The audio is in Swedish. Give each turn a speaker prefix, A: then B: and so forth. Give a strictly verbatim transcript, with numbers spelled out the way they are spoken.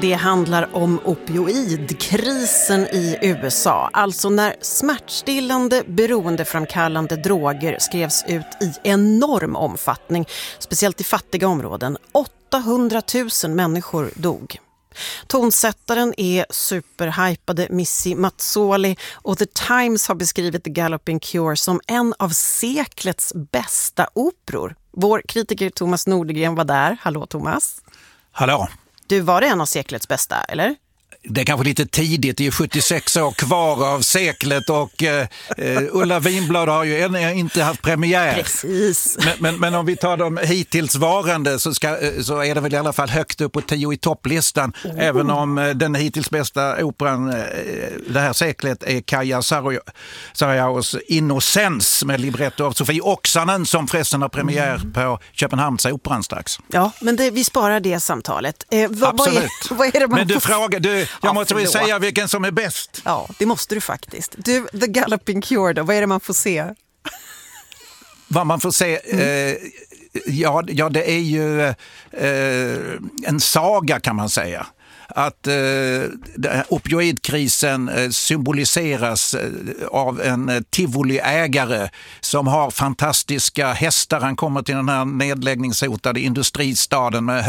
A: Det handlar om opioidkrisen i U S A. Alltså när smärtstillande, beroendeframkallande droger skrevs ut i enorm omfattning, speciellt i fattiga områden. åttahundratusen människor dog. Tonsättaren är superhypade Missy Mazzoli och The Times har beskrivit The Galloping Cure som en av seklets bästa operor. Vår kritiker Thomas Nordegren var där. Hallå Thomas.
B: Hallå.
A: Du, var det en av seklets bästa, eller?
B: Det är kanske lite tidigt, det är sjuttiosex år kvar av seklet och eh, Ulla Vinblad har ju än inte haft premiär.
A: Precis.
B: Men, men, men om vi tar de hittills varande så, ska, så är det väl i alla fall högt upp på tio i topplistan. Oh. Även om den hittills bästa operan det här seklet är Kaija Sarajaos Innocens med libretto av Sofie Oksanen som förresten har premiär mm. på Köpenhamnsoperan strax.
A: Ja, men det, vi sparar det samtalet. Eh, vad,
B: Absolut.
A: Vad är, vad är det man
B: men du
A: får...
B: frågar, du, jag ja, måste väl säga vilken som är bäst.
A: Ja, det måste du faktiskt. Du, The Galloping Cure då, vad är det man får se?
B: Vad man får se... Mm. Eh, ja, ja, det är ju eh, en saga kan man säga. Att eh, opioidkrisen eh, symboliseras eh, av en eh, tivoliägare som har fantastiska hästar. Han kommer till den här nedläggningshotade industristaden med